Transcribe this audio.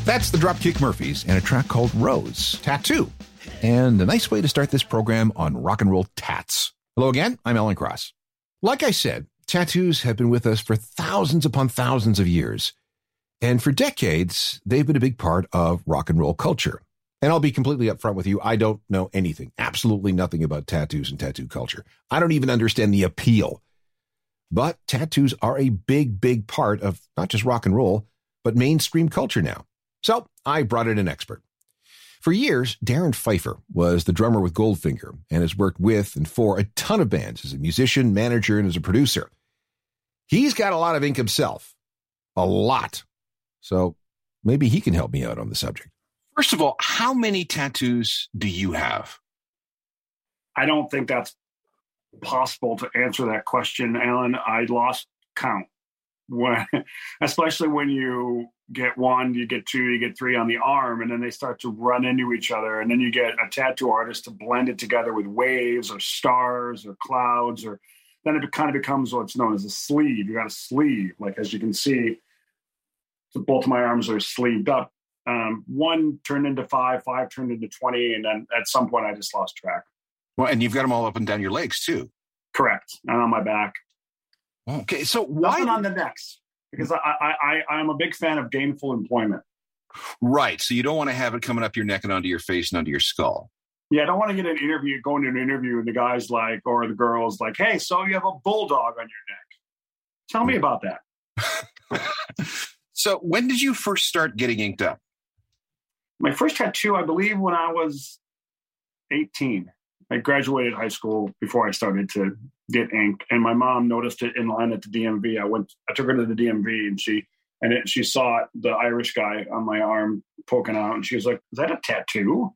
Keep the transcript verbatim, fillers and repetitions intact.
That's the Dropkick Murphys and a track called Rose, Tattoo. And a nice way to start this program on rock and roll tats. Hello again, I'm Alan Cross. Like I said, tattoos have been with us for thousands upon thousands of years. And for decades, they've been a big part of rock and roll culture. And I'll be completely upfront with you, I don't know anything, absolutely nothing about tattoos and tattoo culture. I don't even understand the appeal. But tattoos are a big, big part of not just rock and roll, but mainstream culture now. So I brought in an expert. For years, Darren Pfeiffer was the drummer with Goldfinger and has worked with and for a ton of bands as a musician, manager, and as a producer. He's got a lot of ink himself. A lot. So maybe he can help me out on the subject. First of all, how many tattoos do you have? I don't think that's possible to answer that question, Alan. I lost count. When, especially when you get one, you get two, you get three on the arm, and then they start to run into each other. And then you get a tattoo artist to blend it together with waves or stars or clouds, or then it kind of becomes what's known as a sleeve. You got a sleeve, like as you can see, so both of my arms are sleeved up. Um, one turned into five, five turned into twenty, and then at some point I just lost track. Well, and you've got them all up and down your legs too. Correct, and on my back. Okay, so why Nothing on the necks? Because I, I, I, I'm a big fan of gainful employment. Right, so you don't want to have it coming up your neck and onto your face and onto your skull. Yeah, I don't want to get an interview, go into an interview, and the guy's like, or the girl's like, hey, so you have a bulldog on your neck. Tell me about that. So when did you first start getting inked up? My first tattoo, I believe, when I was eighteen. I graduated high school before I started to get ink, and my mom noticed it in line at the D M V. I went, I took her to the D M V, and she and it, she saw it, the Irish guy on my arm poking out, and she was like, "Is that a tattoo?"